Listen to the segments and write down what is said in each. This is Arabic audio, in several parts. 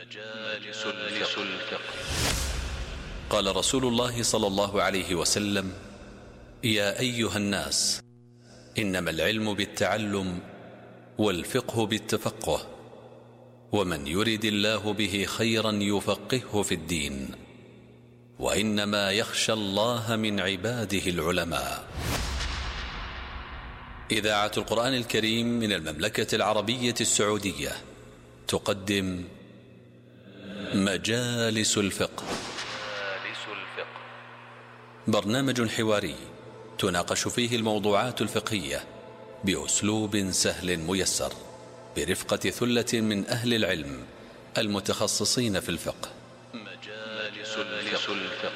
مجالس الفقه. قال رسول الله صلى الله عليه وسلم: يا أيها الناس، إنما العلم بالتعلم والفقه بالتفقه، ومن يرد الله به خيرا يفقهه في الدين، وإنما يخشى الله من عباده العلماء. إذاعة القرآن الكريم من المملكة العربية السعودية تقدم مجالس الفقه. برنامج حواري تناقش فيه الموضوعات الفقهية بأسلوب سهل ميسر، برفقة ثلة من أهل العلم المتخصصين في الفقه. مجالس الفقه.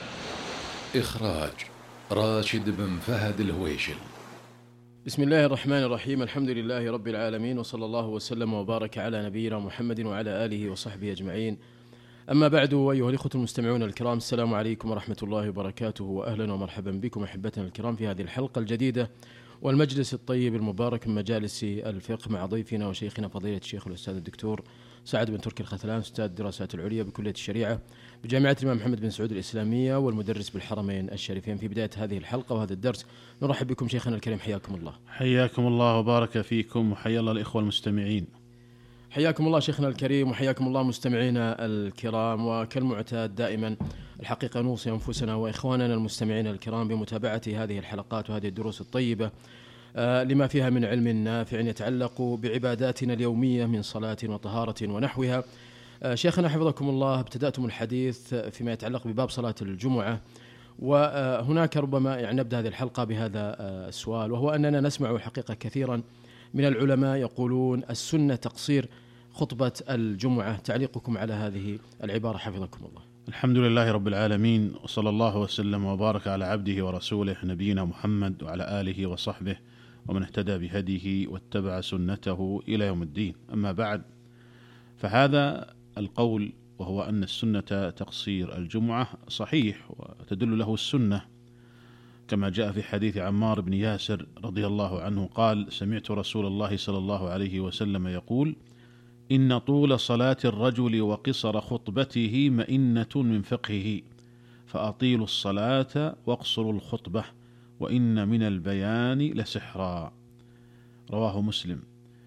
إخراج راشد بن فهد الهويشل. بسم الله الرحمن الرحيم. الحمد لله رب العالمين، وصلى الله وسلم وبارك على نبينا محمد وعلى آله وصحبه أجمعين. أما بعد، أيها الإخوة المستمعون الكرام، السلام عليكم ورحمة الله وبركاته، وأهلا ومرحبا بكم أحبتنا الكرام في هذه الحلقة الجديدة والمجلس الطيب المبارك من مجالس الفقه، مع ضيفنا وشيخنا فضيلة الشيخ الأستاذ الدكتور سعد بن تركي الختلان، أستاذ الدراسات العليا بكلية الشريعة بجامعة الإمام محمد بن سعود الإسلامية، والمدرس بالحرمين الشريفين. في بداية هذه الحلقة وهذا الدرس نرحب بكم شيخنا الكريم، حياكم الله. حياكم الله وبارك فيكم، وحيا الله الإخوة المستمعين. حياكم الله شيخنا الكريم، وحياكم الله مستمعينا الكرام. وكالمعتاد دائما الحقيقة نوصي أنفسنا وإخواننا المستمعين الكرام بمتابعة هذه الحلقات وهذه الدروس الطيبة لما فيها من علم نافع يتعلق بعباداتنا اليومية من صلاة وطهارة ونحوها. شيخنا حفظكم الله، ابتدأتم الحديث فيما يتعلق بباب صلاة الجمعة، وهناك ربما نبدأ هذه الحلقة بهذا السؤال، وهو أننا نسمع حقيقة كثيرا من العلماء يقولون السنة تقصير خطبة الجمعة. تعليقكم على هذه العبارة حفظكم الله؟ الحمد لله رب العالمين، وصلى الله وسلم وبارك على عبده ورسوله نبينا محمد وعلى آله وصحبه ومن اهتدى بهديه واتبع سنته إلى يوم الدين. أما بعد، فهذا القول وهو أن السنة تقصير الجمعة صحيح، وتدل له السنة كما جاء في حديث عمار بن ياسر رضي الله عنه قال: سمعت رسول الله صلى الله عليه وسلم يقول: إن طول صلاة الرجل وقصر خطبته مئنة من فقهه، فأطيلوا الصلاة واقصروا الخطبة، وإن من البيان لسحرا. رواه مسلم.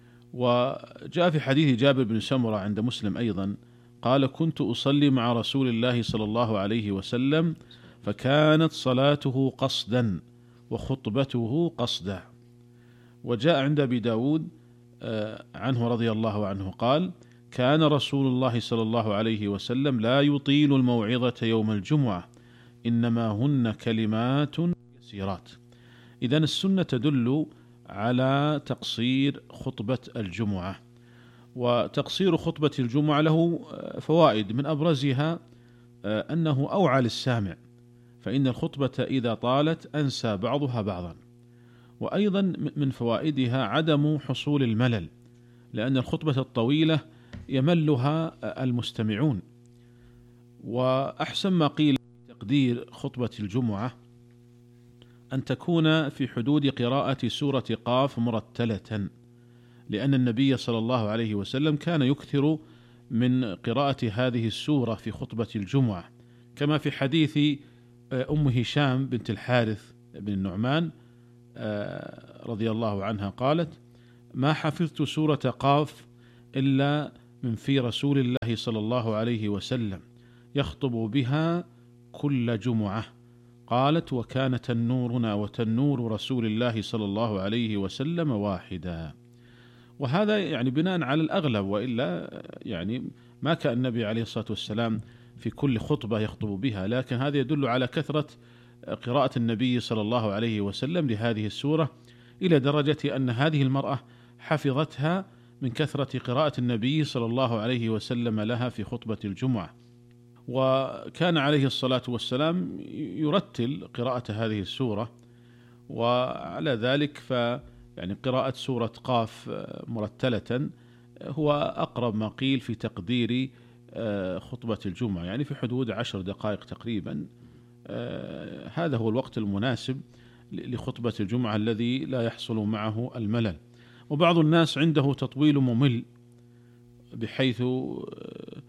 وجاء في حديث جابر بن سمرة عند مسلم أيضا قال: كنت أصلي مع رسول الله صلى الله عليه وسلم، فكانت صلاته قصدا وخطبته قصدا. وجاء عند أبي داود عنه رضي الله عنه قال: كان رسول الله صلى الله عليه وسلم لا يطيل الموعظة يوم الجمعة، إنما هن كلمات يسيرات. إذن السنة تدل على تقصير خطبة الجمعة. وتقصير خطبة الجمعة له فوائد، من أبرزها أنه أوعى للسامع، فإن الخطبة إذا طالت أنسى بعضها بعضا. وأيضا من فوائدها عدم حصول الملل، لأن الخطبة الطويلة يملها المستمعون. وأحسن ما قيل في تقدير خطبة الجمعة أن تكون في حدود قراءة سورة قاف مرتلة، لأن النبي صلى الله عليه وسلم كان يكثر من قراءة هذه السورة في خطبة الجمعة، كما في حديث أم هشام بنت الحارث بن النعمان رضي الله عنها قالت: ما حفظت سورة قاف إلا من في رسول الله صلى الله عليه وسلم يخطب بها كل جمعة. قالت: وكان تنورنا وتنور رسول الله صلى الله عليه وسلم واحدا. وهذا بناء على الأغلب، وإلا ما كان النبي عليه الصلاة والسلام في كل خطبة يخطب بها، لكن هذا يدل على كثرة قراءة النبي صلى الله عليه وسلم لهذه السورة، إلى درجة أن هذه المرأة حفظتها من كثرة قراءة النبي صلى الله عليه وسلم لها في خطبة الجمعة. وكان عليه الصلاة والسلام يرتل قراءة هذه السورة، وعلى ذلك قراءة سورة قاف مرتلة هو أقرب ما قيل في تقدير خطبة الجمعة، في حدود 10 دقائق تقريبا. هذا هو الوقت المناسب لخطبة الجمعة الذي لا يحصل معه الملل. وبعض الناس عنده تطويل ممل، بحيث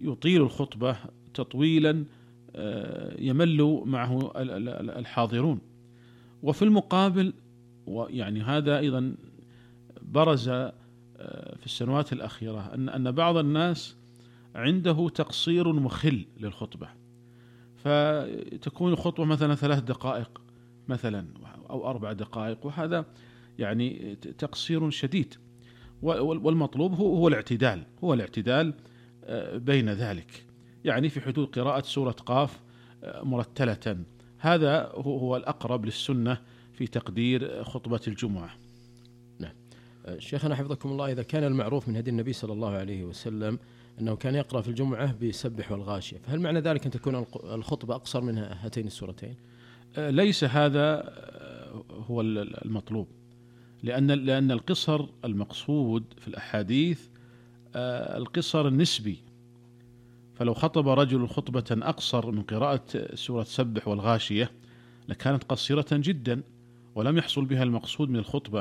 يطيل الخطبة تطويلا يمل معه الحاضرون. وفي المقابل، ويعني هذا أيضا برز في السنوات الأخيرة، أن بعض الناس عنده تقصير مخل للخطبة، فتكون الخطبة مثلا 3 دقائق مثلا أو 4 دقائق، وهذا يعني تقصير شديد. والمطلوب هو الاعتدال بين ذلك، يعني في حدود قراءة سورة قاف مرتلة. هذا هو الأقرب للسنة في تقدير خطبة الجمعة. نعم. شيخنا حفظكم الله، إذا كان المعروف من هدي النبي صلى الله عليه وسلم أنه كان يقرأ في الجمعة بسبح والغاشية، فهل معنى ذلك أن تكون الخطبة أقصر من هاتين السورتين؟ ليس هذا هو المطلوب، لأن القصر المقصود في الأحاديث القصر النسبي. فلو خطب رجل خطبة أقصر من قراءة سورة سبح والغاشية لكانت قصيرة جدا ولم يحصل بها المقصود من الخطبة.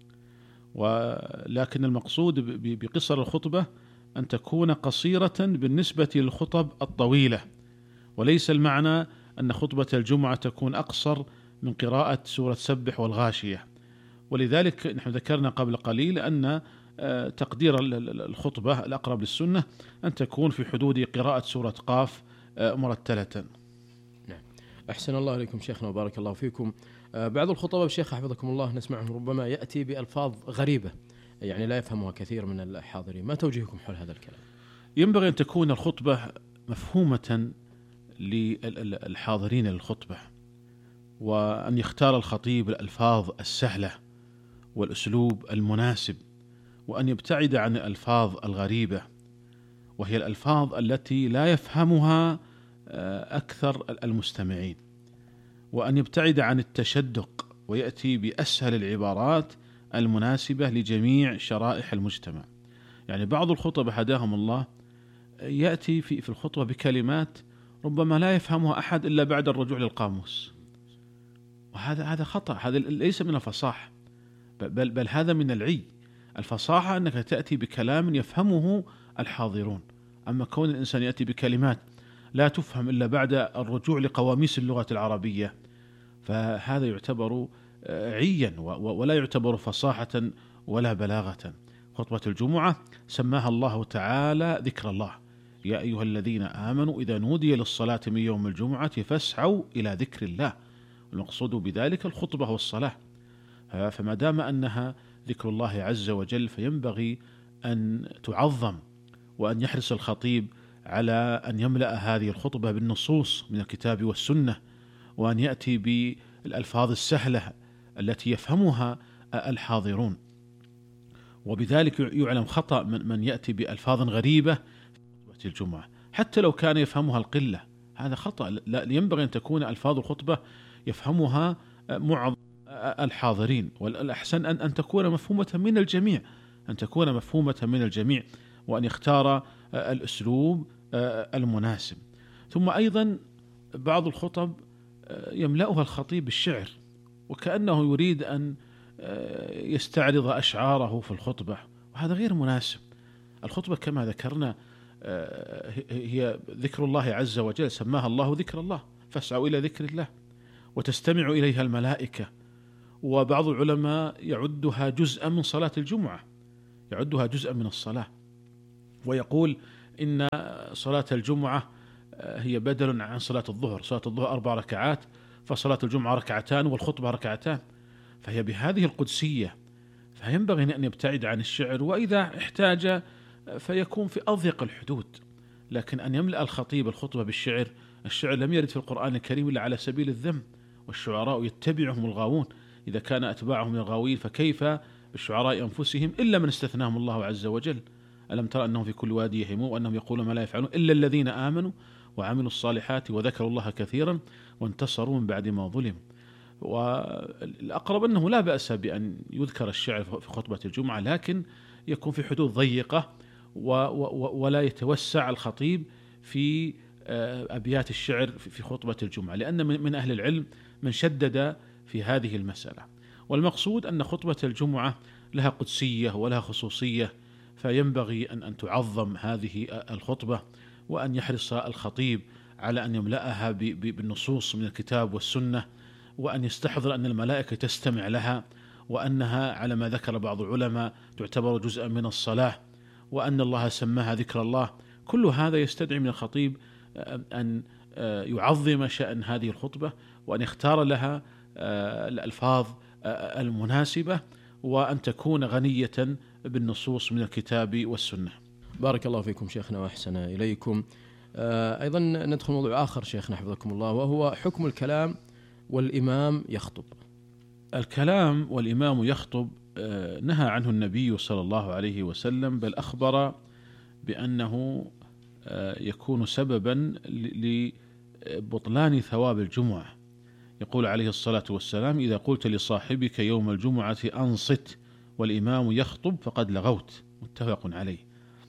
ولكن المقصود بقصر الخطبة أن تكون قصيرة بالنسبة للخطب الطويلة، وليس المعنى أن خطبة الجمعة تكون أقصر من قراءة سورة سبح والغاشية. ولذلك نحن ذكرنا قبل قليل أن تقدير الخطبة الأقرب للسنة أن تكون في حدود قراءة سورة قاف مرتلة. نعم. أحسن الله إليكم شيخنا وبارك الله فيكم. بعض الخطباء الشيخ حفظكم الله نسمعهم ربما يأتي بألفاظ غريبة يعني لا يفهمها كثير من الحاضرين، ما توجيهكم حول هذا الكلام؟ ينبغي أن تكون الخطبة مفهومة للحاضرين للخطبة، وأن يختار الخطيب الألفاظ السهلة والأسلوب المناسب، وأن يبتعد عن الألفاظ الغريبة، وهي الألفاظ التي لا يفهمها أكثر المستمعين، وأن يبتعد عن التشدق ويأتي بأسهل العبارات المناسبة لجميع شرائح المجتمع. يعني بعض الخطبة هداهم الله يأتي في الخطبة بكلمات ربما لا يفهمها أحد إلا بعد الرجوع للقاموس، وهذا خطأ، هذا ليس من الفصاحة، بل هذا من العي. الفصاحة أنك تأتي بكلام يفهمه الحاضرون، أما كون الإنسان يأتي بكلمات لا تفهم إلا بعد الرجوع لقواميس اللغة العربية فهذا يعتبر عيا ولا يعتبر فصاحة ولا بلاغة. خطبة الجمعة سماها الله تعالى ذكر الله، يا أيها الذين آمنوا إذا نودي للصلاة من يوم الجمعة فاسعوا إلى ذكر الله. المقصود بذلك الخطبة والصلاة، فما دام أنها ذكر الله عز وجل فينبغي أن تعظم، وأن يحرص الخطيب على أن يملأ هذه الخطبة بالنصوص من الكتاب والسنة، وأن يأتي بالألفاظ السهلة التي يفهمها الحاضرون. وبذلك يعلم خطأ من يأتي بألفاظ غريبة في خطبة الجمعة حتى لو كان يفهمها القلة، هذا خطأ. لا، ينبغي أن تكون ألفاظ الخطبة يفهمها معظم الحاضرين، والأحسن أن تكون مفهومة من الجميع، وأن يختار الأسلوب المناسب. ثم أيضا بعض الخطب يملأها الخطيب بالشعر، وكأنه يريد أن يستعرض أشعاره في الخطبة، وهذا غير مناسب. الخطبة كما ذكرنا هي ذكر الله عز وجل، سماها الله ذكر الله، فاسعوا إلى ذكر الله، وتستمع إليها الملائكة. وبعض العلماء يعدها جزءا من صلاة الجمعة، يعدها جزءا من الصلاة، ويقول إن صلاة الجمعة هي بدل عن صلاة الظهر. صلاة الظهر 4 ركعات، فصلاة الجمعة 2 ركعتان، والخطبة 2 ركعتان، فهي بهذه القدسية. فينبغي أن يبتعد عن الشعر، وإذا احتاج فيكون في أضيق الحدود. لكن أن يملأ الخطيب الخطبة بالشعر، الشعر لم يرد في القرآن الكريم إلا على سبيل الذم، والشعراء يتبعهم الغاوون، إذا كان أتباعهم الغاوين فكيف بالشعراء أنفسهم إلا من استثناهم الله عز وجل. ألم ترى أنهم في كل وادي يهيمون وأنهم يقولون ما لا يفعلون إلا الذين آمنوا وعملوا الصالحات وذكروا الله كثيرا وانتصروا من بعد ما ظلموا. والأقرب أنه لا بأس بأن يذكر الشعر في خطبة الجمعة، لكن يكون في حدود ضيقة ولا يتوسع الخطيب في أبيات الشعر في خطبة الجمعة، لأن من أهل العلم من شدد في هذه المسألة. والمقصود أن خطبة الجمعة لها قدسية ولها خصوصية، فينبغي أن تعظم هذه الخطبة وأن يحرص الخطيب على أن يملأها بالنصوص من الكتاب والسنة، وأن يستحضر أن الملائكة تستمع لها، وأنها على ما ذكر بعض العلماء تعتبر جزءا من الصلاة، وأن الله سماها ذكر الله. كل هذا يستدعي من الخطيب أن يعظم شأن هذه الخطبة، وأن يختار لها الألفاظ المناسبة، وأن تكون غنية بالنصوص من الكتاب والسنة. بارك الله فيكم شيخنا وأحسن إليكم. أيضا ندخل موضوع آخر شيخنا حفظكم الله، وهو حكم الكلام والإمام يخطب. الكلام والإمام يخطب نهى عنه النبي صلى الله عليه وسلم، بل أخبر بأنه يكون سببا لبطلان ثواب الجمعة. يقول عليه الصلاة والسلام: إذا قلت لصاحبك يوم الجمعة أنصت والإمام يخطب فقد لغوت. متفق عليه.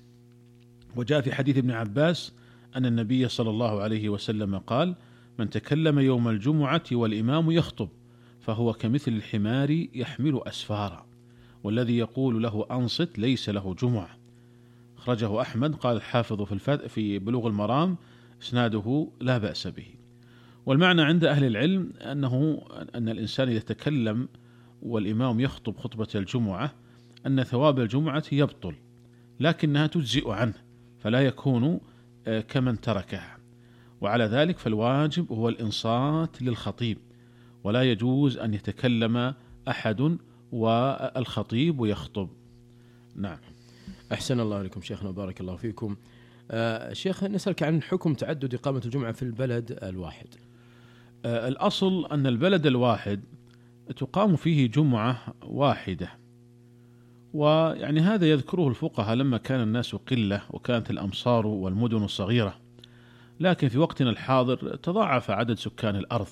وجاء في حديث ابن عباس أن النبي صلى الله عليه وسلم قال: من تكلم يوم الجمعة والإمام يخطب فهو كمثل الحمار يحمل أسفارا، والذي يقول له أنصت ليس له جمعة. أخرجه أحمد. قال الحافظ في بلوغ المرام: إسناده لا بأس به. والمعنى عند أهل العلم أن الإنسان إذا تكلم والإمام يخطب خطبة الجمعة أن ثواب الجمعة يبطل، لكنها تجزئ عنه، فلا يكون كمن تركها. وعلى ذلك فالواجب هو الإنصات للخطيب، ولا يجوز أن يتكلم أحد والخطيب يخطب. نعم. أحسن الله عليكم شيخنا، بارك الله فيكم. شيخ، نسألك عن حكم تعدد إقامة الجمعة في البلد الواحد. الأصل أن البلد الواحد تقام فيه جمعة واحدة، ويعني هذا يذكره الفقهاء لما كان الناس قلة وكانت الأمصار والمدن صغيرة، لكن في وقتنا الحاضر تضاعف عدد سكان الأرض،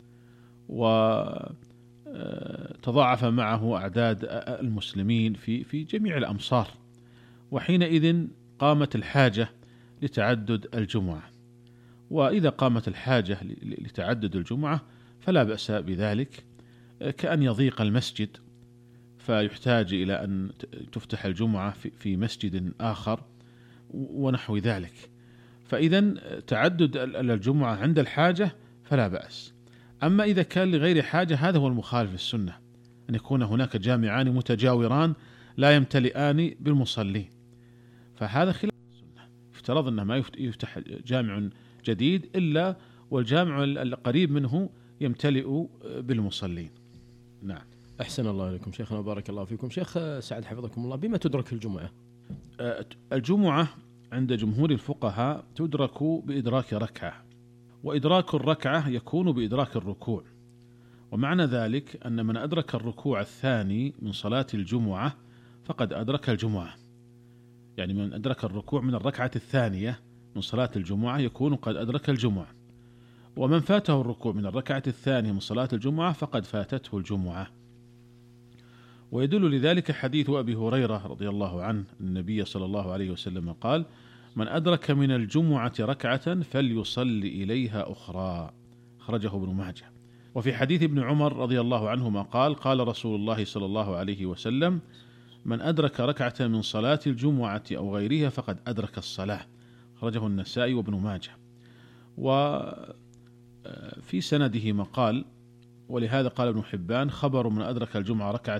وتضاعف معه أعداد المسلمين في جميع الأمصار، وحينئذ قامت الحاجة لتعدد الجمعة. وإذا قامت الحاجة لتعدد الجمعة فلا بأس بذلك، كأن يضيق المسجد فيحتاج إلى أن تفتح الجمعة في مسجد آخر ونحو ذلك. فإذا تعدد الجمعة عند الحاجة فلا بأس. أما إذا كان لغير حاجة هذا هو المخالف للسنة، أن يكون هناك جامعان متجاوران لا يمتلئان بالمصلين، فهذا خلاف السنة. افترض أنه ما يفتح جامع جديد إلا والجامع القريب منه يمتلئ بالمصلين. نعم. أحسن الله عليكم شيخنا، بارك الله فيكم. شيخ سعد حفظكم الله، بما تدرك الجمعة؟ الجمعة عند جمهور الفقهاء تدرك بإدراك ركعة، وإدراك الركعة يكون بإدراك الركوع. ومعنى ذلك أن من أدرك الركوع الثاني من صلاة الجمعة فقد أدرك الجمعة، يعني من أدرك الركوع من الركعة الثانية من صلاة الجمعة يكون قد أدرك الجمعة، ومن فاته الركوع من الركعة الثانية من صلاة الجمعة فقد فاتته الجمعة. ويدل لذلك حديث أبي هريرة رضي الله عنه النبي صلى الله عليه وسلم قال: من أدرك من الجمعة ركعة فليصلي إليها أخرى. أخرجه ابن ماجه. وفي حديث ابن عمر رضي الله عنهما قال: قال رسول الله صلى الله عليه وسلم: من أدرك ركعة من صلاة الجمعة أو غيرها فقد أدرك الصلاة. أخرجه النسائي وابن ماجه. وفي سنده مقال، ولهذا قال ابن حبان: خبر من أدرك الجمعة ركعة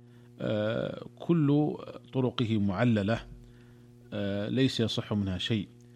كل طرقه معللة ليس يصح منها شيء.